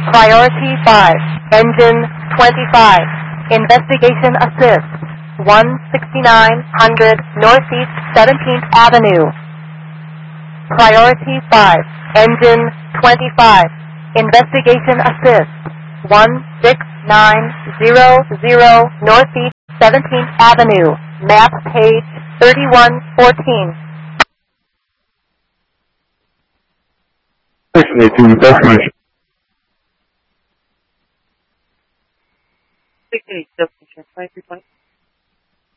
Priority 5, Engine 25, Investigation Assist, 16900 Northeast 17th Avenue. Priority 5, Engine 25, Investigation Assist, 16900 Northeast 17th Avenue, map page 3114. Section 18, destination.